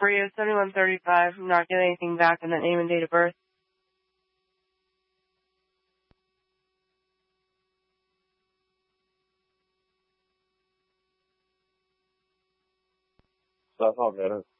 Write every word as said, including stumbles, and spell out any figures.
for you. seventy-one thirty-five. I'm not getting anything back on that name and date of birth. That's all better.